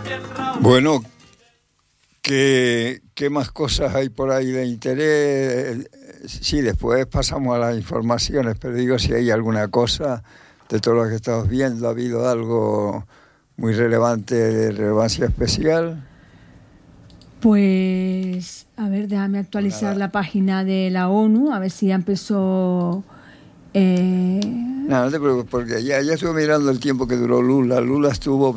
Bueno, ¿qué más cosas hay por ahí de interés? Sí, después pasamos a las informaciones, pero digo si hay alguna cosa de todo lo que estamos viendo, ¿ha habido algo muy relevante, de relevancia especial? Pues, a ver, déjame actualizar la página de la ONU, a ver si ya empezó... No te preocupes, porque ya estuve mirando el tiempo que duró Lula. Lula estuvo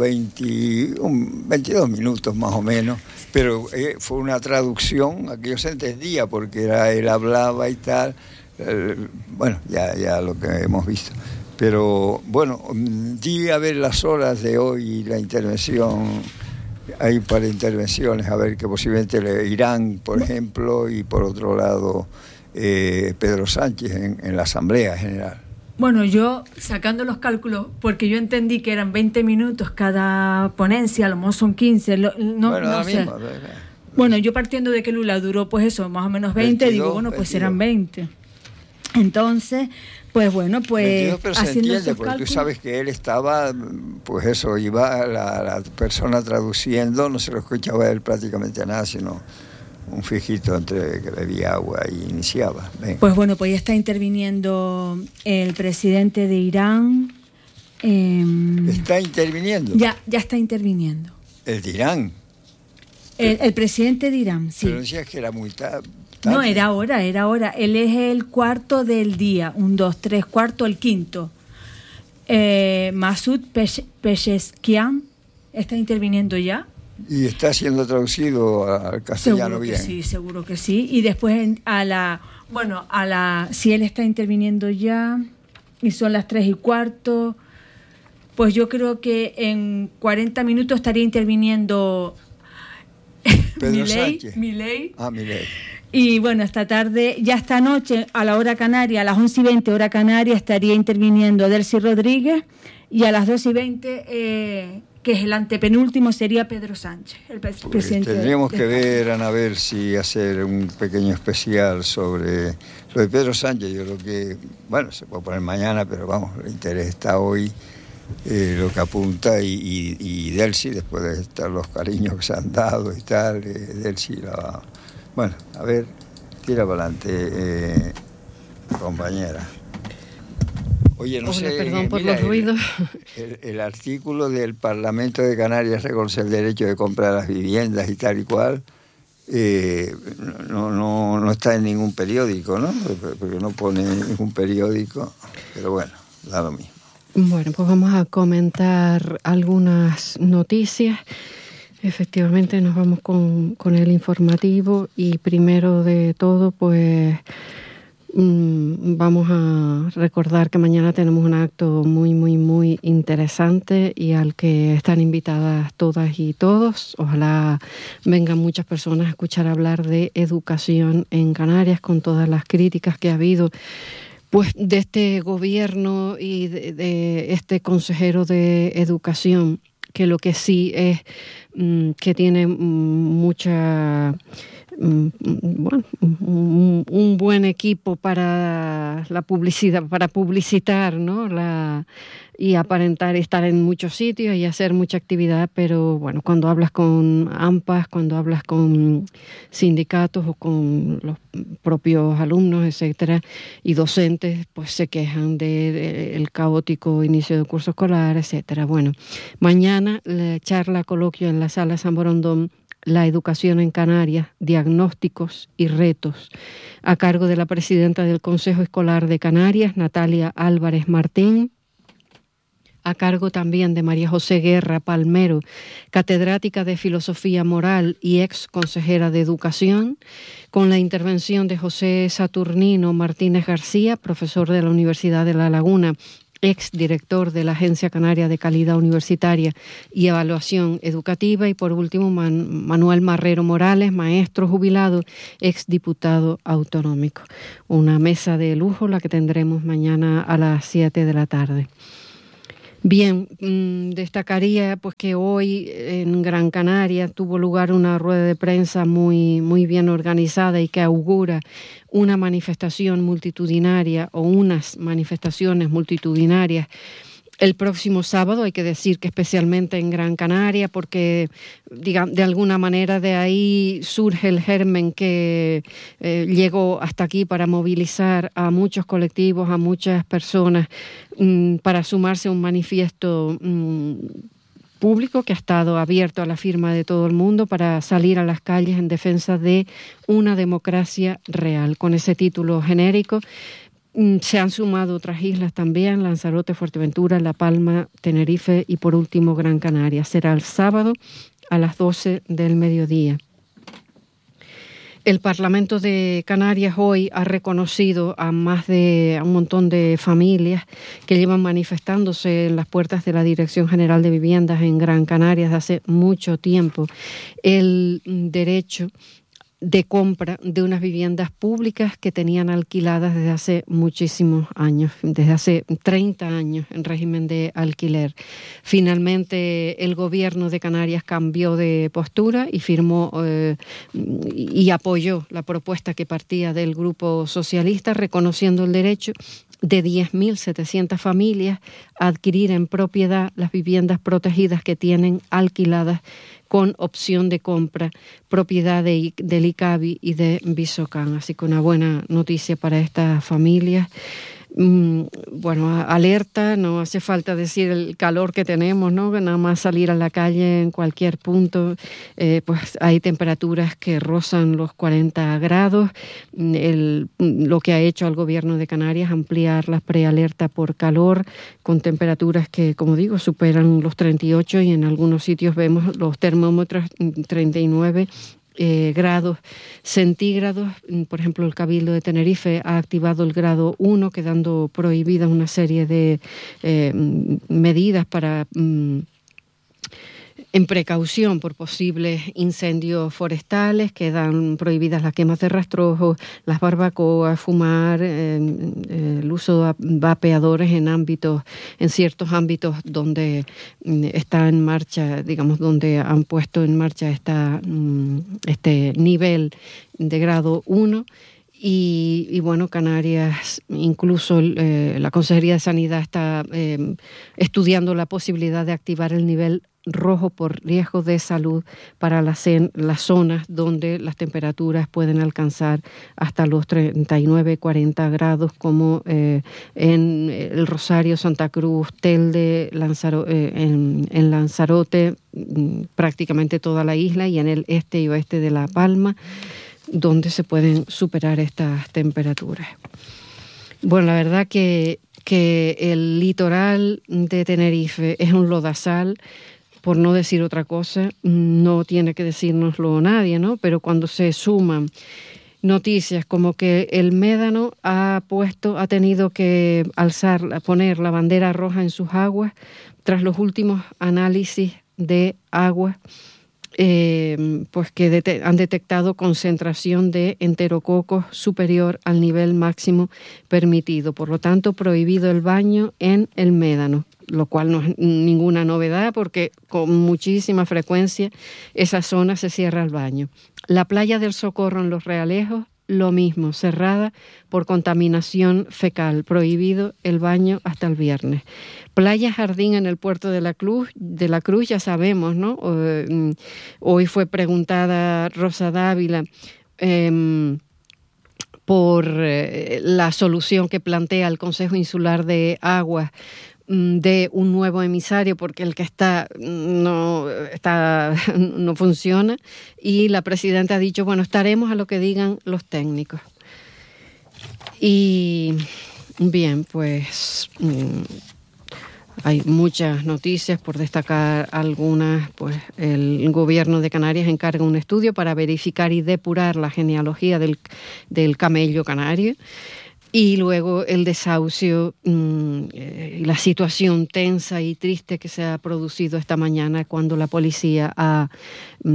22 minutos más o menos, pero fue una traducción, aquello se entendía porque él hablaba y tal. Bueno, ya lo que hemos visto. Pero bueno, di a ver las horas de hoy, la intervención. Hay un par de intervenciones, a ver, que posiblemente Irán, por ejemplo, y por otro lado Pedro Sánchez en la Asamblea General. Bueno, yo sacando los cálculos, porque yo entendí que eran 20 minutos cada ponencia, a lo mejor son 15, no sé. Misma, bueno, yo partiendo de que Lula duró, pues eso, más o menos 20, 22, digo, bueno, pues 22. Eran 20. Entonces, pues bueno, pues 22, pero se entiende, porque tú sabes que él estaba, pues eso, iba la persona traduciendo, no se lo escuchaba a él prácticamente nada, sino un fijito entre que bebía agua y iniciaba. Ven. Pues bueno, pues ya está interviniendo el presidente de Irán. ¿Está interviniendo? Ya está interviniendo. ¿El de Irán? El presidente de Irán, sí. Pero decías que era muy tarde. No, era ahora. Él es el cuarto del día, 1, 2, 3, cuarto, el quinto. Masoud Pezeshkian está interviniendo ya. ¿Y está siendo traducido al castellano seguro bien? Que sí, seguro que sí. Y después si él está interviniendo ya y son las 3:15, pues yo creo que en 40 minutos estaría interviniendo Milei. Ah, Milei. Y bueno, esta tarde, ya esta noche, a la hora canaria, a las 11:20 hora canaria, estaría interviniendo Delcy Rodríguez, y a las 12:20, que es el antepenúltimo, sería Pedro Sánchez, el presidente. Tendríamos que ver, Ana, a ver si hacer un pequeño especial sobre lo de Pedro Sánchez. Yo creo que, bueno, se puede poner mañana, pero vamos, el interés está hoy, lo que apunta, y Delcy, después de estar los cariños que se han dado y tal, Delcy bueno, a ver, tira para adelante, compañera. Oye, no sé, perdón por los ruidos. El artículo del Parlamento de Canarias reconoce el derecho de compra de las viviendas y tal y cual, no está en ningún periódico, ¿no? Porque no pone ningún periódico, pero bueno, da lo mismo. Bueno, pues vamos a comentar algunas noticias. Efectivamente nos vamos con el informativo, y primero de todo pues vamos a recordar que mañana tenemos un acto muy muy muy interesante y al que están invitadas todas y todos. Ojalá vengan muchas personas a escuchar hablar de educación en Canarias, con todas las críticas que ha habido pues de este gobierno y de este consejero de educación, que lo que sí es que tiene un buen equipo para la publicidad, para publicitar, ¿no? Y aparentar estar en muchos sitios y hacer mucha actividad, pero bueno, cuando hablas con AMPAs, cuando hablas con sindicatos o con los propios alumnos, etcétera, y docentes, pues se quejan del caótico inicio del curso escolar, etcétera. Bueno, mañana la charla coloquio en la Sala San Borondón, la educación en Canarias, diagnósticos y retos, a cargo de la presidenta del Consejo Escolar de Canarias, Natalia Álvarez Martín, a cargo también de María José Guerra Palmero, catedrática de Filosofía Moral y ex consejera de Educación, con la intervención de José Saturnino Martínez García, profesor de la Universidad de La Laguna, ex director de la Agencia Canaria de Calidad Universitaria y Evaluación Educativa, y por último Manuel Marrero Morales, maestro jubilado, ex diputado autonómico. Una mesa de lujo la que tendremos mañana a las 7 de la tarde. Bien, destacaría pues que hoy en Gran Canaria tuvo lugar una rueda de prensa muy, muy bien organizada y que augura una manifestación multitudinaria o unas manifestaciones multitudinarias el próximo sábado. Hay que decir que especialmente en Gran Canaria, porque de alguna manera de ahí surge el germen que llegó hasta aquí para movilizar a muchos colectivos, a muchas personas, para sumarse a un manifiesto público que ha estado abierto a la firma de todo el mundo para salir a las calles en defensa de una democracia real. Con ese título genérico se han sumado otras islas también: Lanzarote, Fuerteventura, La Palma, Tenerife y por último Gran Canaria. Será el sábado a las 12 del mediodía. El Parlamento de Canarias hoy ha reconocido a un montón de familias que llevan manifestándose en las puertas de la Dirección General de Viviendas en Gran Canaria desde hace mucho tiempo el derecho de compra de unas viviendas públicas que tenían alquiladas desde hace muchísimos años, desde hace 30 años en régimen de alquiler. Finalmente el gobierno de Canarias cambió de postura y firmó y apoyó la propuesta que partía del Grupo Socialista, reconociendo el derecho de 10.700 familias a adquirir en propiedad las viviendas protegidas que tienen alquiladas con opción de compra, propiedad del ICABI y de Visocan. Así que una buena noticia para estas familias. Bueno, alerta, no hace falta decir el calor que tenemos, ¿no? Que nada más salir a la calle en cualquier punto, pues hay temperaturas que rozan los 40 grados. Lo que ha hecho el gobierno de Canarias, ampliar la prealerta por calor con temperaturas que, como digo, superan los 38 y en algunos sitios vemos los termómetros 39 grados centígrados. Por ejemplo, el Cabildo de Tenerife ha activado el grado 1, quedando prohibidas una serie de medidas para en precaución por posibles incendios forestales. Quedan prohibidas las quemas de rastrojos, las barbacoas, fumar, el uso de vapeadores en ciertos ámbitos donde está en marcha, digamos, donde han puesto en marcha este nivel de grado 1. Y bueno, Canarias, incluso la Consejería de Sanidad está estudiando la posibilidad de activar el nivel rojo por riesgo de salud para las zonas donde las temperaturas pueden alcanzar hasta los 39-40 grados, como en el Rosario, Santa Cruz, Telde, en Lanzarote, prácticamente toda la isla, y en el este y oeste de La Palma, donde se pueden superar estas temperaturas. Bueno, la verdad que el litoral de Tenerife es un lodazal, por no decir otra cosa. No tiene que decírnoslo nadie, ¿no? Pero cuando se suman noticias como que el Médano ha tenido que poner la bandera roja en sus aguas tras los últimos análisis de agua, pues que han detectado concentración de enterococos superior al nivel máximo permitido. Por lo tanto, prohibido el baño en el Médano, lo cual no es ninguna novedad porque con muchísima frecuencia esa zona se cierra el baño. La playa del Socorro en Los Realejos, lo mismo, cerrada por contaminación fecal, prohibido el baño hasta el viernes. Playa Jardín en el puerto de la Cruz, ya sabemos, ¿no? Hoy fue preguntada Rosa Dávila por la solución que plantea el Consejo Insular de Aguas de un nuevo emisario, porque el que no funciona, y la presidenta ha dicho, bueno, estaremos a lo que digan los técnicos. Y bien, pues hay muchas noticias, por destacar algunas. Pues el gobierno de Canarias encarga un estudio para verificar y depurar la genealogía del camello canario. Y luego el desahucio y la situación tensa y triste que se ha producido esta mañana cuando la policía ha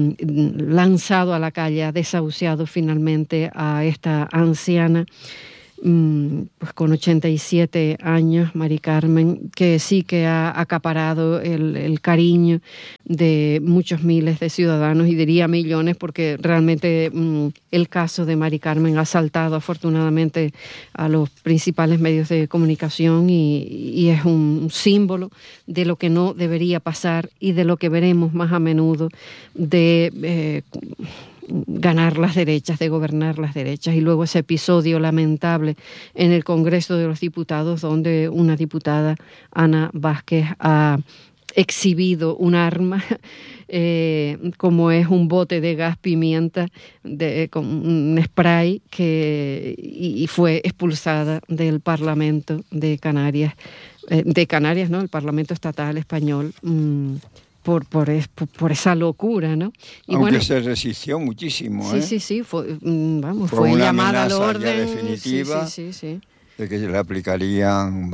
lanzado a la calle, ha desahuciado finalmente a esta anciana pues con 87 años, Mari Carmen, que sí que ha acaparado el cariño de muchos miles de ciudadanos, y diría millones, porque realmente el caso de Mari Carmen ha saltado afortunadamente a los principales medios de comunicación y es un símbolo de lo que no debería pasar y de lo que veremos más a menudo de ganar las derechas, de gobernar las derechas. Y luego ese episodio lamentable en el Congreso de los Diputados, donde una diputada, Ana Vázquez, ha exhibido un arma como es un bote de gas pimienta con un spray y fue expulsada del Parlamento de Canarias, ¿no? El Parlamento Estatal Español, por esa locura, ¿no? Y aunque se resistió muchísimo, Sí, fue llamada al orden definitiva, sí. De que le aplicarían,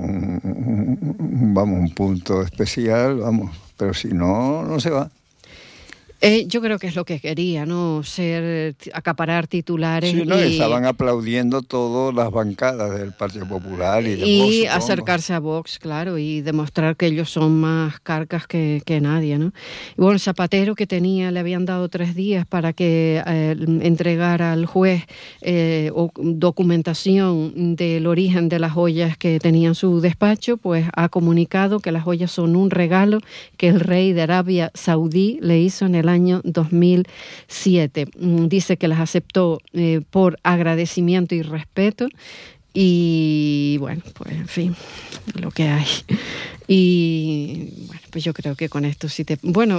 un punto especial, pero si no, no se va. Yo creo que es lo que quería, ¿no? Acaparar titulares. Sí, no, estaban aplaudiendo todas las bancadas del Partido Popular y de Vox, acercarse a Vox, claro, y demostrar que ellos son más carcas que nadie, ¿no? Y bueno, Zapatero, que le habían dado 3 días para que entregara al juez documentación del origen de las joyas que tenía en su despacho, pues ha comunicado que las joyas son un regalo que el rey de Arabia Saudí le hizo en el año 2007. Dice que las aceptó por agradecimiento y respeto, y bueno, pues en fin, lo que hay. Y bueno, pues yo creo que con esto sí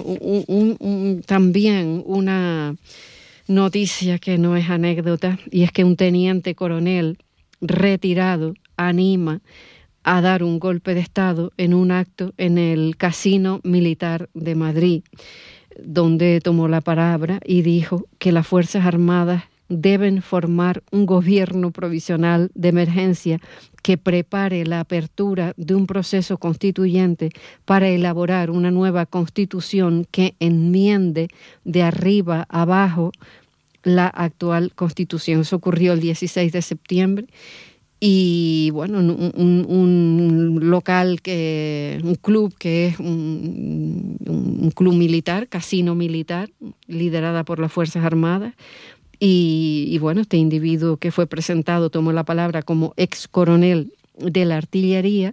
también una noticia que no es anécdota, y es que un teniente coronel retirado anima a dar un golpe de Estado en un acto en el Casino Militar de Madrid, donde tomó la palabra y dijo que las Fuerzas Armadas deben formar un gobierno provisional de emergencia que prepare la apertura de un proceso constituyente para elaborar una nueva constitución que enmiende de arriba a abajo la actual constitución. Eso ocurrió el 16 de septiembre. Y bueno, un club que es un club militar, casino militar, liderada por las Fuerzas Armadas. Y bueno, este individuo que fue presentado tomó la palabra como ex coronel de la artillería,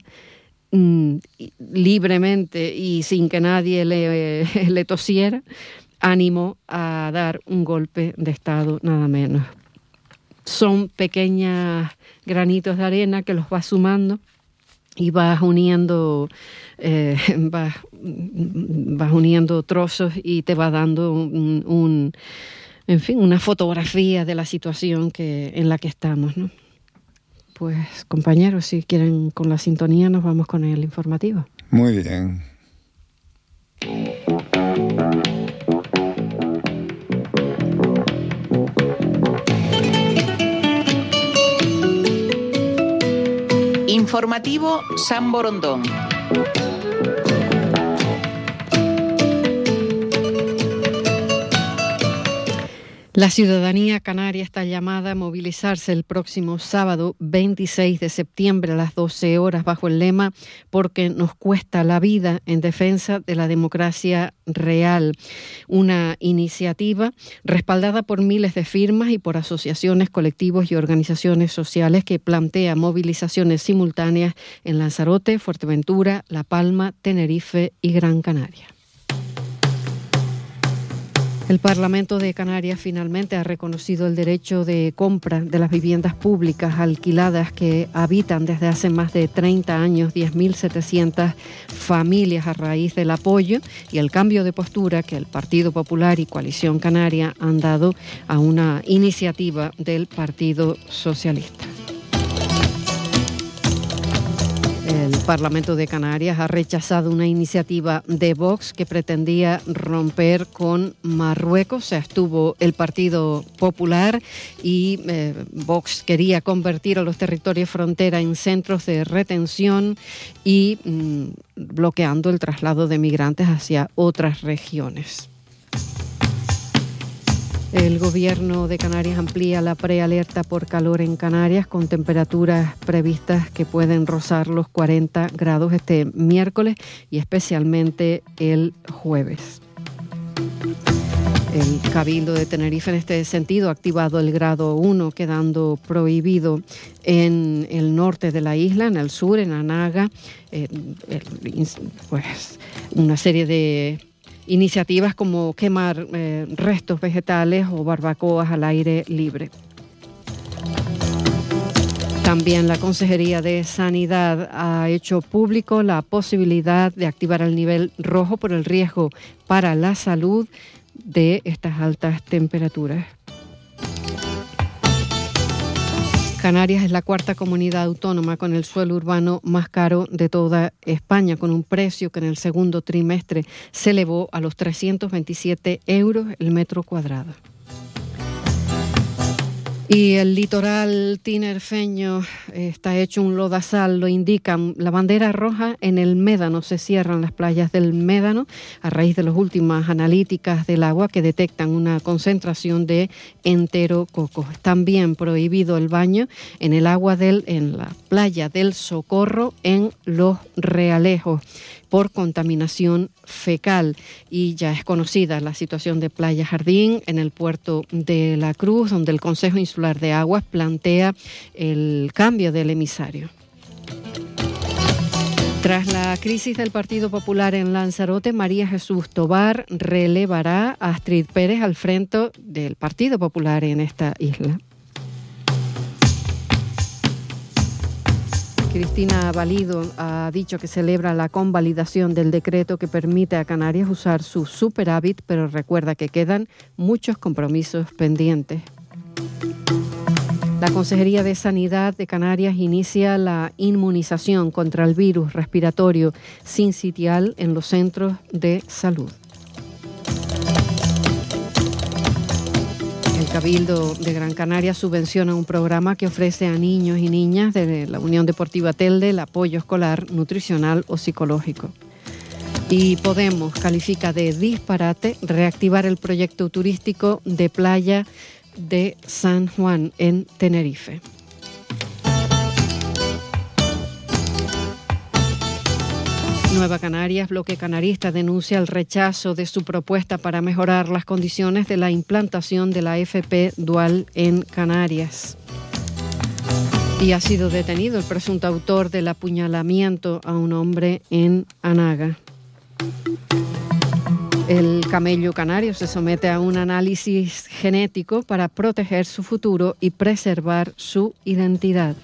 libremente y sin que nadie le tosiera, animó a dar un golpe de Estado, nada menos. Son pequeños granitos de arena que los vas sumando y vas uniendo trozos, y te va dando una fotografía de la situación en la que estamos, ¿no? Pues compañeros, si quieren, con la sintonía nos vamos con el informativo. Muy bien. Informativo San Borondón. La ciudadanía canaria está llamada a movilizarse el próximo sábado 26 de septiembre a las 12 horas bajo el lema "Porque nos cuesta la vida", en defensa de la democracia real. Una iniciativa respaldada por miles de firmas y por asociaciones, colectivos y organizaciones sociales que plantea movilizaciones simultáneas en Lanzarote, Fuerteventura, La Palma, Tenerife y Gran Canaria. El Parlamento de Canarias finalmente ha reconocido el derecho de compra de las viviendas públicas alquiladas que habitan desde hace más de 30 años 10.700 familias, a raíz del apoyo y el cambio de postura que el Partido Popular y Coalición Canaria han dado a una iniciativa del Partido Socialista. El Parlamento de Canarias ha rechazado una iniciativa de Vox que pretendía romper con Marruecos. Se abstuvo el Partido Popular y Vox quería convertir a los territorios frontera en centros de retención y bloqueando el traslado de migrantes hacia otras regiones. El gobierno de Canarias amplía la prealerta por calor en Canarias con temperaturas previstas que pueden rozar los 40 grados este miércoles y especialmente el jueves. El Cabildo de Tenerife en este sentido ha activado el grado 1, quedando prohibido en el norte de la isla, en el sur, en Anaga, pues una serie de iniciativas como quemar restos vegetales o barbacoas al aire libre. También la Consejería de Sanidad ha hecho público la posibilidad de activar el nivel rojo por el riesgo para la salud de estas altas temperaturas. Canarias es la cuarta comunidad autónoma con el suelo urbano más caro de toda España, con un precio que en el segundo trimestre se elevó a los 327 euros el metro cuadrado. Y el litoral tinerfeño está hecho un lodazal, lo indican. La bandera roja en el Médano, se cierran las playas del Médano a raíz de las últimas analíticas del agua que detectan una concentración de enterococo. También prohibido el baño en el agua en la playa del Socorro en Los Realejos por contaminación fecal. Y ya es conocida la situación de Playa Jardín en el puerto de La Cruz, donde el Consejo Insular de Aguas plantea el cambio del emisario. Tras la crisis del Partido Popular en Lanzarote, María Jesús Tobar relevará a Astrid Pérez al frente del Partido Popular en esta isla. Cristina Valido ha dicho que celebra la convalidación del decreto que permite a Canarias usar su superávit, pero recuerda que quedan muchos compromisos pendientes. La Consejería de Sanidad de Canarias inicia la inmunización contra el virus respiratorio sincitial en los centros de salud. El Cabildo de Gran Canaria subvenciona un programa que ofrece a niños y niñas de la Unión Deportiva Telde el apoyo escolar, nutricional o psicológico. Y Podemos califica de disparate reactivar el proyecto turístico de playa de San Juan en Tenerife. Nueva Canarias, bloque canarista, denuncia el rechazo de su propuesta para mejorar las condiciones de la implantación de la FP dual en Canarias. Y ha sido detenido el presunto autor del apuñalamiento a un hombre en Anaga. El camello canario se somete a un análisis genético para proteger su futuro y preservar su identidad.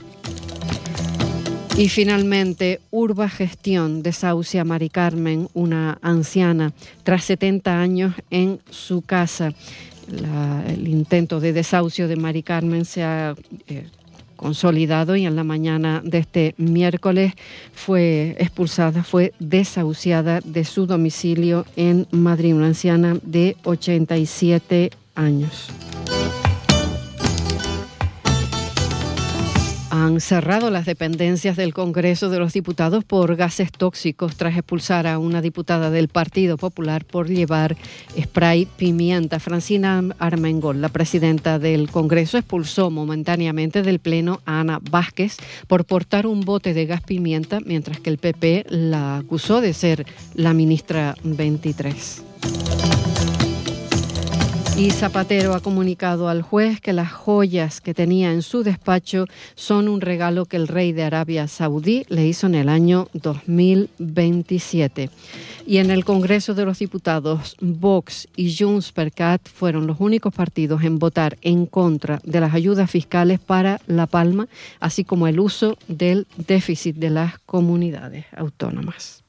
Y finalmente, Urbagestión desahucia a Mari Carmen, una anciana, tras 70 años en su casa. El intento de desahucio de Mari Carmen se ha consolidado y en la mañana de este miércoles fue desahuciada de su domicilio en Madrid, una anciana de 87 años. Han cerrado las dependencias del Congreso de los Diputados por gases tóxicos tras expulsar a una diputada del Partido Popular por llevar spray pimienta. Francina Armengol, la presidenta del Congreso, expulsó momentáneamente del Pleno a Ana Vázquez por portar un bote de gas pimienta, mientras que el PP la acusó de ser la ministra 23. Y Zapatero ha comunicado al juez que las joyas que tenía en su despacho son un regalo que el rey de Arabia Saudí le hizo en el año 2027. Y en el Congreso de los Diputados, Vox y Junts per Cat fueron los únicos partidos en votar en contra de las ayudas fiscales para La Palma, así como el uso del déficit de las comunidades autónomas.